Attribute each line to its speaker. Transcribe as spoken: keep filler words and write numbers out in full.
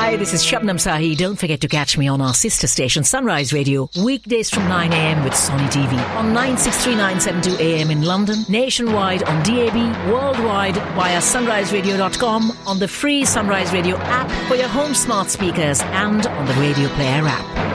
Speaker 1: Hi, this is Shabnam Sahi. Don't forget to catch me on our sister station Sunrise Radio weekdays from nine a.m. with Sony T V on nine six three nine seven two A M in London, nationwide on D A B, worldwide via sunrise radio dot com, on the free Sunrise Radio app for your home smart speakers and on the Radio Player app.